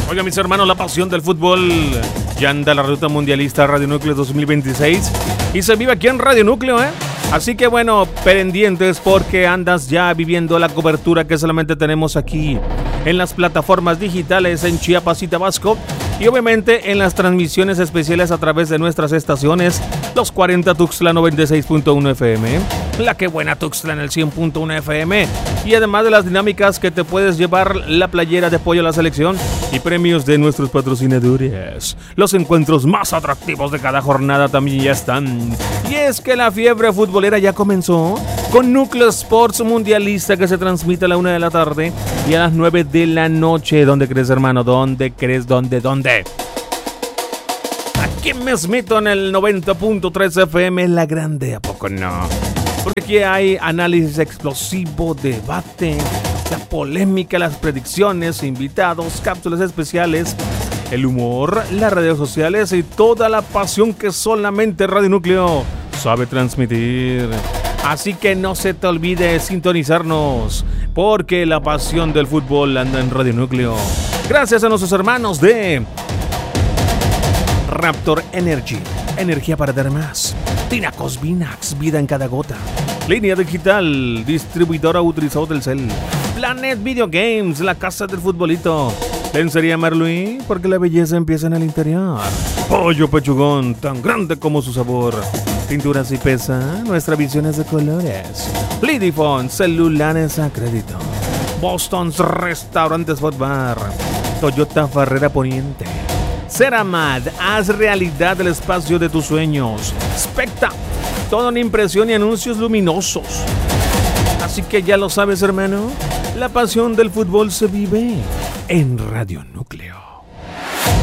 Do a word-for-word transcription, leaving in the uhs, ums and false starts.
Oiga, mis hermanos, la pasión del fútbol ya anda la ruta mundialista Radio Núcleo dos mil veintiséis y se vive aquí en Radio Núcleo, ¿eh? Así que bueno, pendientes porque andas ya viviendo la cobertura que solamente tenemos aquí en las plataformas digitales en Chiapas y Tabasco y obviamente en las transmisiones especiales a través de nuestras estaciones, los cuarenta Tuxtla noventa y seis punto uno F M, la que buena Tuxtla en el cien punto uno F M y además de las dinámicas que te puedes llevar la playera de apoyo a la selección y premios de nuestros patrocinadores. Los encuentros más atractivos de cada jornada también ya están. Y es que la fiebre futbolera ya comenzó con Núcleo Sports Mundialista que se transmite a la una de la tarde y a las nueve de la noche. ¿Dónde crees, hermano? ¿Dónde crees? ¿Dónde? ¿Dónde? Aquí mismito en el noventa punto tres F M, La Grande, ¿a poco no? Porque aquí hay análisis explosivo, debate, la polémica, las predicciones, invitados, cápsulas especiales, el humor, las redes sociales y toda la pasión que solamente Radio Núcleo sabe transmitir. Así que no se te olvide sintonizarnos, porque la pasión del fútbol anda en Radio Núcleo. Gracias a nuestros hermanos de Raptor Energy, energía para dar más. Tinacos Vinax, vida en cada gota. Línea Digital, distribuidora autorizado del Cel. Planet Video Games, la casa del futbolito. Lencería Marluí, porque la belleza empieza en el interior. Pollo Pechugón, tan grande como su sabor. Pinturas y pesa, nuestra visión es de colores. Lidifone, celulares a crédito. Boston's Restaurantes Hot Bar. Toyota Farrera Poniente. Ceramad, haz realidad el espacio de tus sueños. Specta, todo en impresión y anuncios luminosos. Así que ya lo sabes, hermano, la pasión del fútbol se vive en Radio Núcleo.